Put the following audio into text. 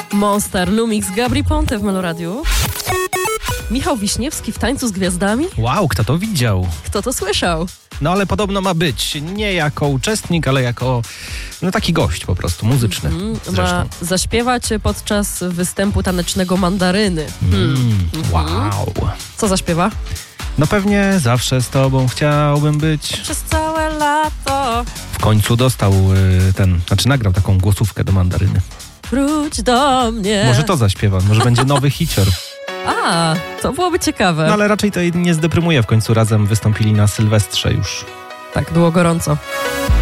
Monster, Lumix, Gabry Ponte w Meloradiu. Michał Wiśniewski w Tańcu z Gwiazdami? Wow, kto to widział? Kto to słyszał? No ale podobno ma być nie jako uczestnik, ale jako taki gość po prostu, muzyczny zresztą. Ma zaśpiewać podczas występu tanecznego Mandaryny. Wow. Co zaśpiewa? No pewnie zawsze z tobą chciałbym być. Przez całe lato. W końcu dostał nagrał taką głosówkę do Mandaryny. Wróć do mnie. Może to zaśpiewa, może będzie nowy hicior. A, to byłoby ciekawe. No ale raczej to nie zdeprymuje, w końcu razem wystąpili na Sylwestrze już. Tak, było gorąco.